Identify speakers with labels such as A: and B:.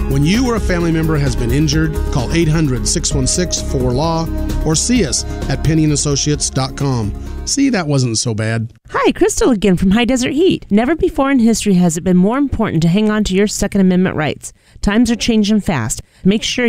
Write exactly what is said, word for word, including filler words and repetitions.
A: When you or a family member has been injured, call eight hundred, six one six, four L A W or see us at penny and associates dot com. See, that wasn't so bad.
B: Hi, Crystal again from High Desert Heat. Never before in history has it been more important to hang on to your Second Amendment rights. Times are changing fast. Make sure